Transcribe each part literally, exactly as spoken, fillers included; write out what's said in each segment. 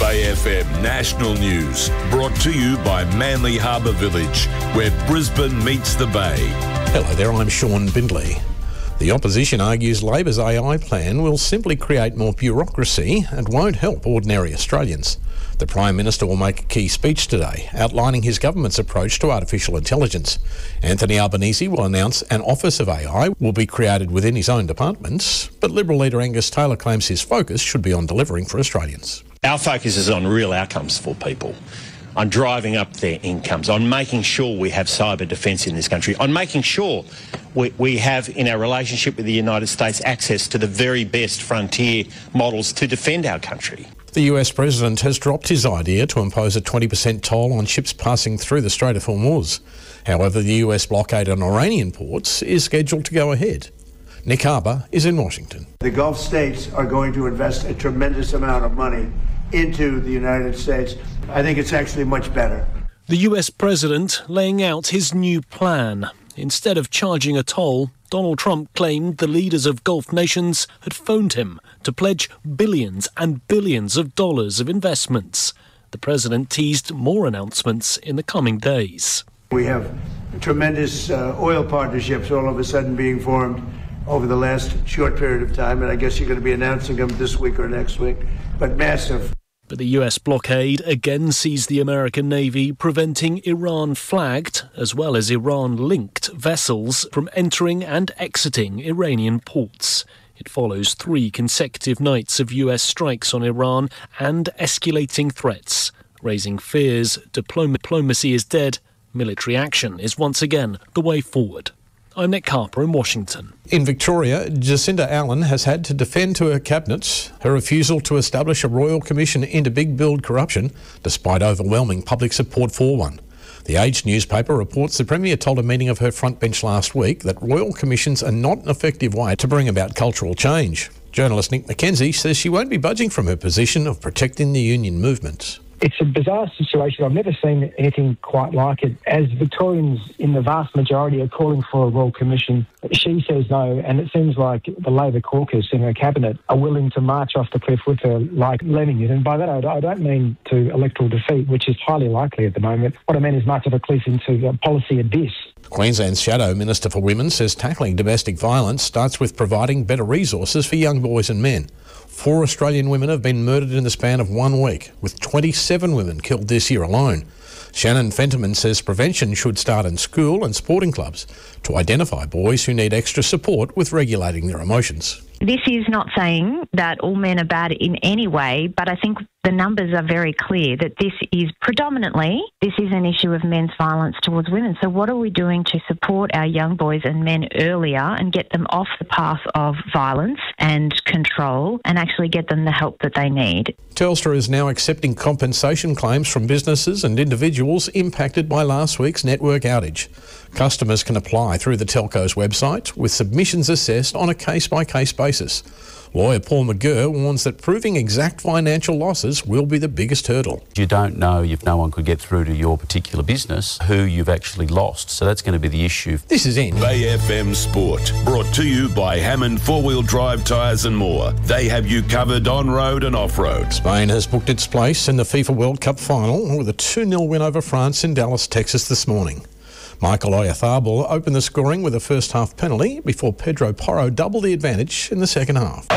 Bay F M National News, brought to you by Manly Harbour Village, where Brisbane meets the Bay. Hello there, I'm Sean Bindley. The opposition argues Labor's A I plan will simply create more bureaucracy and won't help ordinary Australians. The Prime Minister will make a key speech today, outlining his government's approach to artificial intelligence. Anthony Albanese will announce an Office of A I will be created within his own department, but Liberal leader Angus Taylor claims his focus should be on delivering for Australians. Our focus is on real outcomes for people, on driving up their incomes, on making sure we have cyber defence in this country, on making sure we, we have, in our relationship with the United States, access to the very best frontier models to defend our country. The U S President has dropped his idea to impose a twenty percent toll on ships passing through the Strait of Hormuz. However, the U S blockade on Iranian ports is scheduled to go ahead. Nick Harbour is in Washington. The Gulf states are going to invest a tremendous amount of money into the United States. I think it's actually much better. The U S President laying out his new plan. Instead of charging a toll, Donald Trump claimed the leaders of Gulf nations had phoned him to pledge billions and billions of dollars of investments. The president teased more announcements in the coming days. We have tremendous uh, oil partnerships all of a sudden being formed over the last short period of time, and I guess you're going to be announcing them this week or next week, but massive. But the U S blockade again sees the American Navy preventing Iran-flagged, as well as Iran-linked vessels from entering and exiting Iranian ports. It follows three consecutive nights of U S strikes on Iran and escalating threats, raising fears diplom- diplomacy is dead, military action is once again the way forward. I'm Nick Harper in Washington. In Victoria, Jacinda Allen has had to defend to her cabinet her refusal to establish a royal commission into big build corruption, despite overwhelming public support for one. The Age newspaper reports the Premier told a meeting of her front bench last week that royal commissions are not an effective way to bring about cultural change. Journalist Nick McKenzie says she won't be budging from her position of protecting the union movement. It's a bizarre situation. I've never seen anything quite like it. As Victorians in the vast majority are calling for a Royal Commission, she says no, and it seems like the Labor caucus in her cabinet are willing to march off the cliff with her like lemmings. And by that I don't mean to electoral defeat, which is highly likely at the moment. What I mean is march off a cliff into a policy abyss. Queensland's Shadow Minister for Women says tackling domestic violence starts with providing better resources for young boys and men. Four Australian women have been murdered in the span of one week, with twenty-seven women killed this year alone. Shannon Fentiman says prevention should start in school and sporting clubs to identify boys who need extra support with regulating their emotions. This is not saying that all men are bad in any way, but I think the numbers are very clear that this is predominantly, this is an issue of men's violence towards women. So what are we doing to support our young boys and men earlier and get them off the path of violence and control and actually get them the help that they need? Telstra is now accepting compensation claims from businesses and individuals impacted by last week's network outage. Customers can apply through the telco's website, with submissions assessed on a case-by-case basis. Lawyer Paul McGurr warns that proving exact financial losses will be the biggest hurdle. You don't know if no one could get through to your particular business who you've actually lost, so that's going to be the issue. This is in Bay F M Sport, brought to you by Hammond four-wheel drive tyres and more. They have you covered on-road and off-road. Spain has booked its place in the FIFA World Cup final with a two nil win over France in Dallas, Texas this morning. Michael Oyarzabal opened the scoring with a first-half penalty before Pedro Porro doubled the advantage in the second half.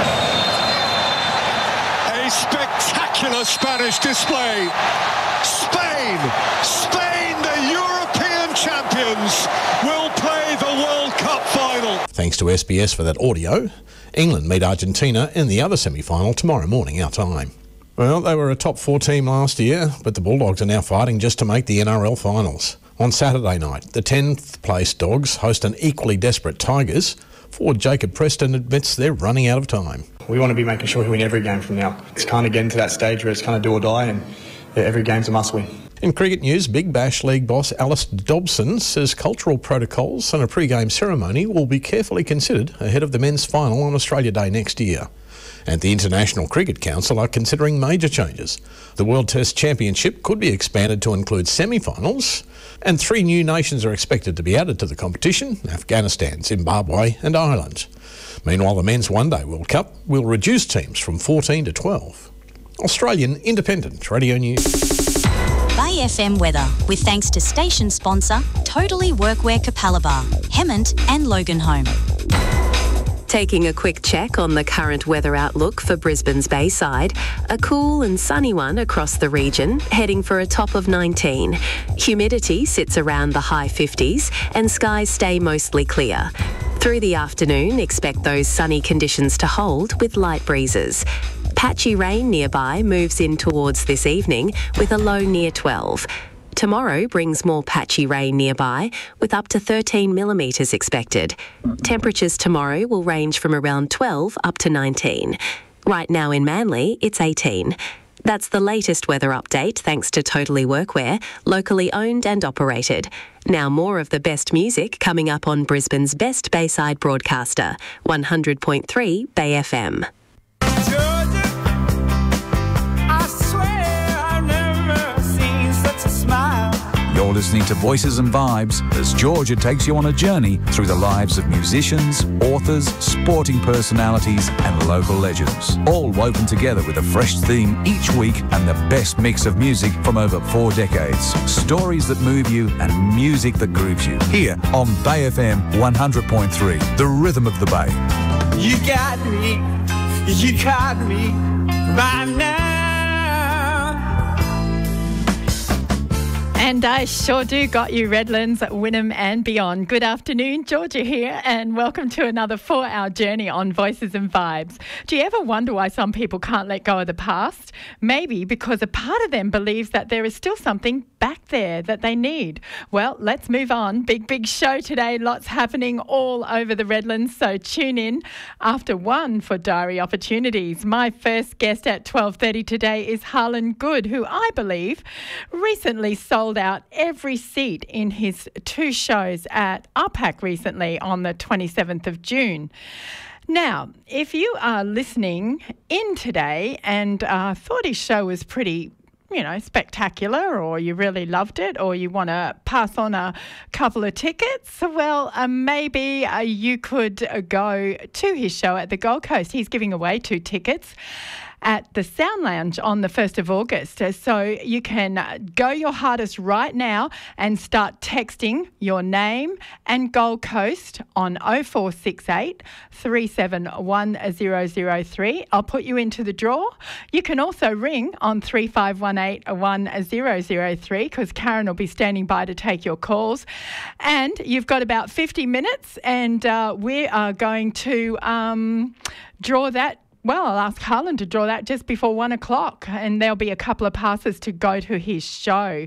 A spectacular Spanish display. Spain, Spain, the European champions, will play the World Cup final. Thanks to S B S for that audio. England meet Argentina in the other semi-final tomorrow morning, our time. Well, they were a top four team last year, but the Bulldogs are now fighting just to make the N R L finals. On Saturday night, the tenth place Dogs host an equally desperate Tigers. Forward Jacob Preston admits they're running out of time. We want to be making sure we win every game from now. It's kind of getting to that stage where it's kind of do or die, and yeah, every game's a must win. In cricket news, Big Bash League boss Alistair Dobson says cultural protocols and a pre-game ceremony will be carefully considered ahead of the men's final on Australia Day next year. And the International Cricket Council are considering major changes. The World Test Championship could be expanded to include semi-finals, and three new nations are expected to be added to the competition: Afghanistan, Zimbabwe and Ireland. Meanwhile, the Men's One Day World Cup will reduce teams from fourteen to twelve. Australian Independent Radio News. Bay F M weather, with thanks to station sponsor Totally Workwear Capalaba, Hemmant and Loganholme. Taking a quick check on the current weather outlook for Brisbane's Bayside. A cool and sunny one across the region, heading for a top of nineteen. Humidity sits around the high fifties and skies stay mostly clear. Through the afternoon, expect those sunny conditions to hold with light breezes. Patchy rain nearby moves in towards this evening with a low near twelve. Tomorrow brings more patchy rain nearby with up to thirteen millimetres expected. Temperatures tomorrow will range from around twelve up to nineteen. Right now in Manly, it's eighteen. That's the latest weather update thanks to Totally Workwear, locally owned and operated. Now more of the best music coming up on Brisbane's best Bayside broadcaster, one hundred point three Bay F M. You're listening to Voices and Vibes as Georgia takes you on a journey through the lives of musicians, authors, sporting personalities and local legends, all woven together with a fresh theme each week and the best mix of music from over four decades. Stories that move you and music that grooves you. Here on Bay F M one hundred point three, the rhythm of the Bay. You got me, you got me by now. And I sure do got you, Redlands, Wynnum and beyond. Good afternoon, Georgia here, and welcome to another four-hour journey on Voices and Vibes. Do you ever wonder why some people can't let go of the past? Maybe because a part of them believes that there is still something back there that they need. Well, let's move on. Big, big show today. Lots happening all over the Redlands, so tune in after one for Diary Opportunities. My first guest at twelve thirty today is Harlan Good, who I believe recently sold out every seat in his two shows at R PAC recently on the twenty-seventh of June. Now, if you are listening in today and uh, thought his show was pretty, you know, spectacular, or you really loved it, or you want to pass on a couple of tickets, well, uh, maybe uh, you could uh, go to his show at the Gold Coast. He's giving away two tickets at the Sound Lounge on the first of August. So you can go your hardest right now and start texting your name and Gold Coast on oh four six eight, three seven one, zero zero three. I'll put you into the draw. You can also ring on three five one eight, one zero zero three because Karen will be standing by to take your calls. And you've got about fifty minutes and uh, we are going to um, draw that. Well, I'll ask Harlan to draw that just before one o'clock and there'll be a couple of passes to go to his show.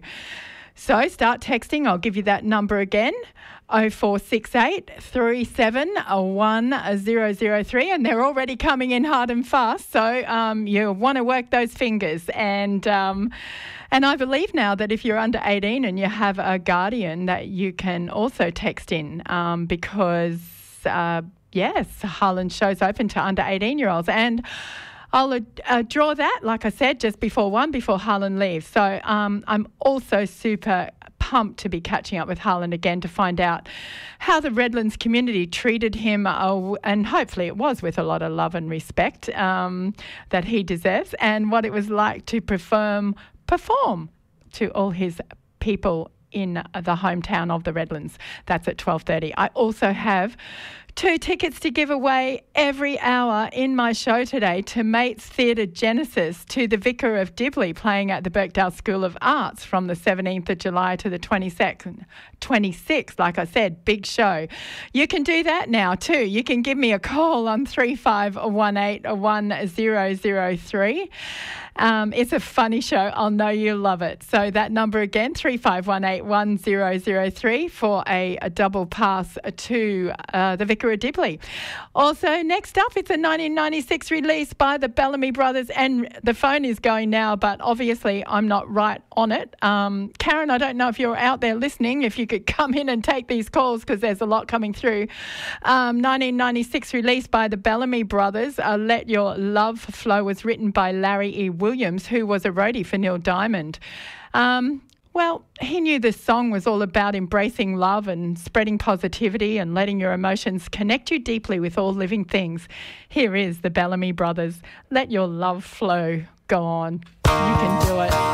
So start texting. I'll give you that number again, oh four six eight, three seven one, zero zero three, and they're already coming in hard and fast. So um, you want to work those fingers. And um, and I believe now that if you're under eighteen and you have a guardian that you can also text in um, because... Uh, Yes, Harlan's show's open to under eighteen-year-olds. And I'll uh, draw that, like I said, just before one, before Harlan leaves. So um, I'm also super pumped to be catching up with Harlan again to find out how the Redlands community treated him, uh, and hopefully it was with a lot of love and respect um, that he deserves, and what it was like to perform, perform to all his people in the hometown of the Redlands. That's at twelve thirty. I also have two tickets to give away every hour in my show today to Mates Theatre Genesis, to the Vicar of Dibley playing at the Birkdale School of Arts from the seventeenth of July to the twenty-second, twenty-sixth. Like I said, big show. You can do that now too. You can give me a call on three five one eight, one zero zero three. Um, it's a funny show. I'll know you'll love it. So that number again, three five one eight, one zero zero three for a, a double pass to uh, the Vicar of Dibley. Also, next up, it's a nineteen ninety-six release by the Bellamy Brothers, and the phone is going now, but obviously I'm not right on it. Um, Karen, I don't know if you're out there listening, if you could come in and take these calls because there's a lot coming through. Um, nineteen ninety-six release by the Bellamy Brothers, uh, Let Your Love Flow, was written by Larry E. Williams, who was a roadie for Neil Diamond. Um, well, he knew this song was all about embracing love and spreading positivity and letting your emotions connect you deeply with all living things. Here is the Bellamy Brothers, Let Your Love Flow. Go on. You can do it.